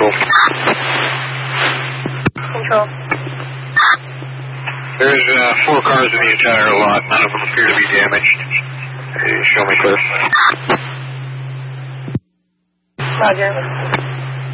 Control. Control. There's 4 cars in the entire lot. None of them appear to be damaged. Show me clear. Roger.